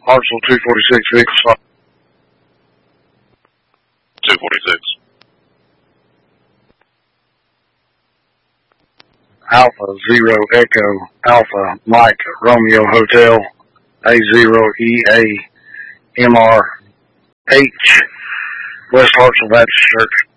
Hartsville 246 vehicle stop. 246. Alpha Zero Echo Alpha Mike Romeo Hotel A0EA MRH West Hartsville Baptist Church.